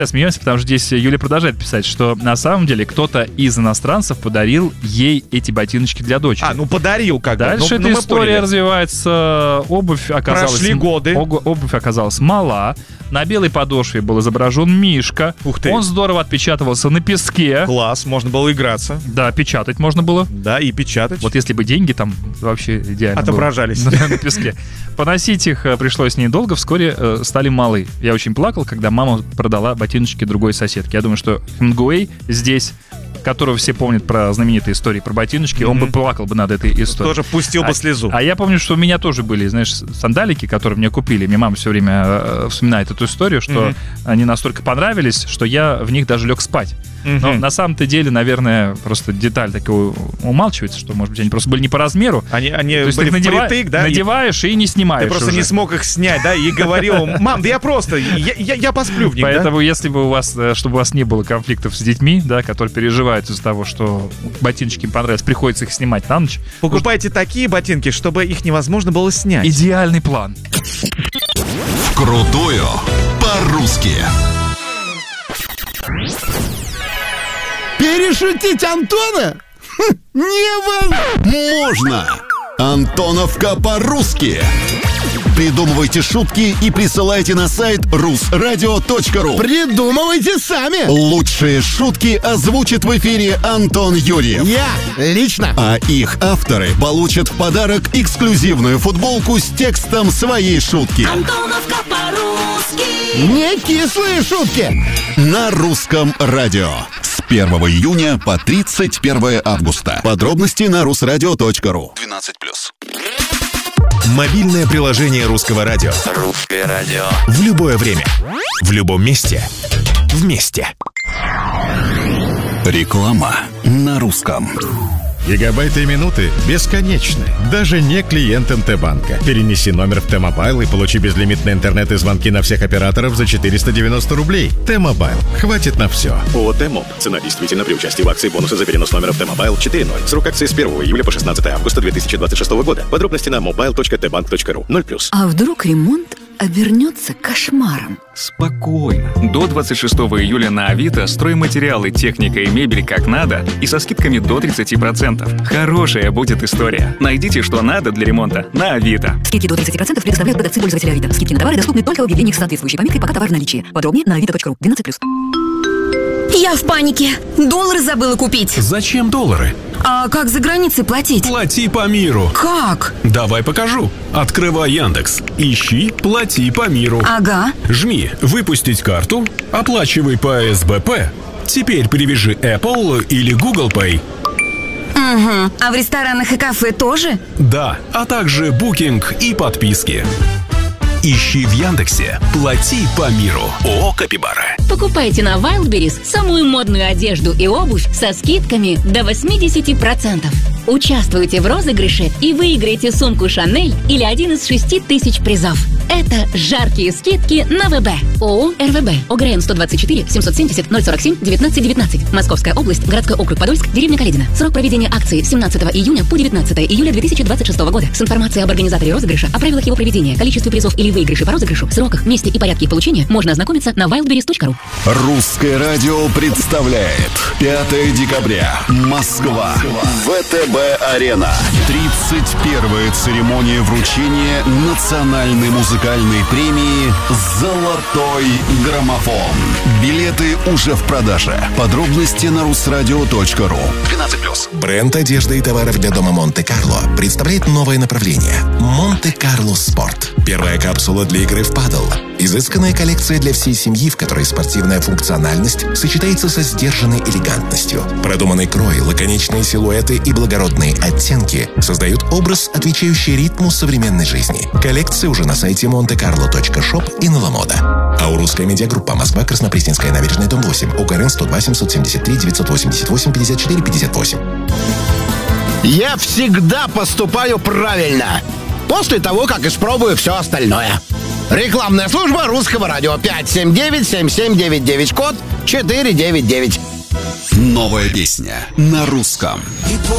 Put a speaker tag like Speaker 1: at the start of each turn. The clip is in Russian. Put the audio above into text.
Speaker 1: Смеемся, потому что здесь Юля продолжает писать, что на самом деле кто-то из иностранцев подарил ей эти ботиночки для дочери.
Speaker 2: Подарил как-то.
Speaker 1: Дальше эта история развивается. Обувь оказалась...
Speaker 2: Прошли годы.
Speaker 1: Обувь оказалась мала. На белой подошве был изображен мишка.
Speaker 2: Ух ты.
Speaker 1: Он здорово отпечатывался на песке.
Speaker 2: Класс, можно было играться.
Speaker 1: Да, печатать можно было.
Speaker 2: Да, и печатать.
Speaker 1: Вот если бы деньги там вообще идеально
Speaker 2: отображались
Speaker 1: на песке. Поносить их пришлось недолго, вскоре стали малы. Я очень плакал, когда мама продала ботиночки другой соседке. Я думаю, что Хемингуэй здесь, которого все помнят про знаменитые истории про ботиночки, он бы плакал бы над этой историей.
Speaker 2: Тоже пустил бы слезу.
Speaker 1: А я помню, что у меня тоже были, знаешь, сандалики, которые мне купили. Мне мама все время вспоминает эту историю, что они настолько понравились, что я в них даже лег спать. Но на самом-то деле, наверное, просто деталь такая умалчивается, что, может быть, они просто были не по размеру.
Speaker 2: Они были впритык, да?
Speaker 1: Надеваешь и не снимаешь.
Speaker 2: Ты просто уже не смог их снять, да? И говорил: мам, да я просто, я посплю в них,
Speaker 1: Поэтому,
Speaker 2: да?
Speaker 1: если бы чтобы у вас не было конфликтов с детьми, да, которые переживают из-за того, что ботиночки им понравились, приходится их снимать на ночь.
Speaker 2: Покупайте такие ботинки, чтобы их невозможно было снять.
Speaker 1: Идеальный план.
Speaker 3: Крутое по-русски.
Speaker 4: Перешутить Антона?
Speaker 3: Невозможно! Антоновка по-русски. Придумывайте шутки и присылайте на сайт rusradio.ru.
Speaker 4: Придумывайте сами.
Speaker 3: Лучшие шутки озвучит в эфире Антон Юрьев.
Speaker 4: Я лично.
Speaker 3: А их авторы получат в подарок эксклюзивную футболку с текстом своей шутки.
Speaker 5: Антоновка по-русски.
Speaker 4: Не кислые шутки.
Speaker 3: На русском радио. С 1 июня по 31 августа. Подробности на rusradio.ru. 12+.
Speaker 6: Мобильное приложение Русского радио.
Speaker 7: Русское радио.
Speaker 6: В любое время. В любом месте. Вместе.
Speaker 3: Реклама на русском.
Speaker 8: Гигабайты и минуты бесконечны, даже не клиент МТ-банка. Перенеси номер в Т-Мобайл и получи безлимитный интернет и звонки на всех операторов за 490 рублей. Т-Мобайл. Хватит на все.
Speaker 9: ООО «Т-Моб». Цена действительно при участии в акции бонуса за перенос номера в Т-Мобайл 4.0. Срок акции с 1 июля по 16 августа 2026 года. Подробности на mobile.tbank.ru. 0+.
Speaker 10: А вдруг ремонт обернется кошмаром?
Speaker 11: Спокойно. До 26 июля на Авито стройматериалы, техника и мебель как надо и со скидками до 30%. Хорошая будет история. Найдите, что надо для ремонта на Авито.
Speaker 10: Скидки до 30% предоставляют продавцы пользователя Авито. Скидки на товары доступны только в объявлениях с соответствующей пометкой «Пока товар в наличии». Подробнее на avito.ru. 12+.
Speaker 5: Я в панике. Доллары забыла купить.
Speaker 6: Зачем доллары?
Speaker 5: А как за границей платить?
Speaker 6: Плати по миру.
Speaker 5: Как?
Speaker 6: Давай покажу. Открывай Яндекс. Ищи «Плати по миру».
Speaker 5: Ага.
Speaker 6: Жми «Выпустить карту». Оплачивай по СБП. Теперь привяжи Apple или Google Pay.
Speaker 5: Угу. А в ресторанах и кафе тоже?
Speaker 6: Да, а также букинг и подписки. Ищи в Яндексе «Плати по миру». ООО «Капибара».
Speaker 12: Покупайте на Wildberries самую модную одежду и обувь со скидками до 80%. Участвуйте в розыгрыше и выиграйте сумку Шанель или один из 6000 призов. Это жаркие скидки на ВБ. ООО «РВБ». ОГРН 124 770 047 1919. Московская область, городской округ Подольск, деревня Каледино. Срок проведения акции с 17 июня по 19 июля 2026 года. С информацией об организаторе розыгрыша, о правилах его проведения, количестве призов или выигрышей по розыгрышу, сроках, месте и порядке их получения можно ознакомиться на wildberries.ru.
Speaker 3: Русское радио представляет 5 декабря. Москва. ВТБ-арена. 31-я церемония вручения национальной музыкальной премии «Золотой граммофон». Билеты уже в продаже. Подробности на rusradio.ru. 12+.
Speaker 6: Бренд одежды и товаров для дома Монте-Карло представляет новое направление – Монте-Карло Спорт. Первая капсула для игры в падл. Изысканная коллекция для всей семьи, в которой спортивная функциональность сочетается со сдержанной элегантностью. Продуманный крой, лаконичные силуэты и благородные оттенки создают образ, отвечающий ритму современной жизни. Коллекция уже на сайте montecarlo.shop и на Ламода. А у русская медиагруппа Москва, Краснопресненская набережная, дом 8, УКРН 102 773 988 54 58.
Speaker 4: Я всегда поступаю правильно. После того, как испробую все остальное. Рекламная служба Русского радио. 579-7799, код 499.
Speaker 3: Новая песня на русском.
Speaker 13: И